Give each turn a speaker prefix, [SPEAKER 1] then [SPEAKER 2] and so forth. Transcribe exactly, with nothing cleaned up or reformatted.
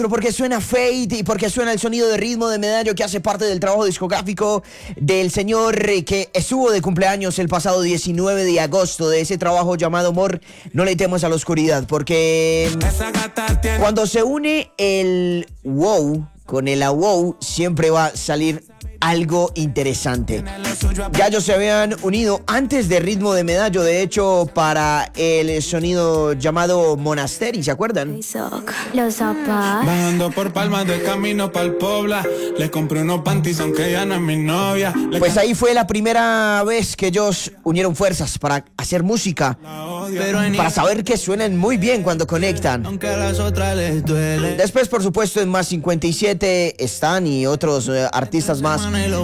[SPEAKER 1] Porque suena Fate y porque suena el sonido de Ritmo de Medallo, que hace parte del trabajo discográfico del señor que estuvo de cumpleaños el pasado diecinueve de agosto, de ese trabajo llamado Amor, no le temas a la oscuridad, porque cuando se une el wow con el wow siempre va a salir algo interesante. Ya ellos se habían unido antes de Ritmo de Medallo, de hecho, para el sonido llamado Monasteri, ¿se acuerdan?
[SPEAKER 2] Los zapatos.
[SPEAKER 3] Bajando por Palmas del camino pa'l Pobla, le compré unos panties aunque ella no es mi novia. Le
[SPEAKER 1] Pues ahí fue la primera vez que ellos unieron fuerzas para hacer música, para saber que suenan muy bien cuando conectan.
[SPEAKER 3] aunque a las otras les duele.
[SPEAKER 1] Después, por supuesto, en Más cincuenta y siete están y otros eh, artistas más.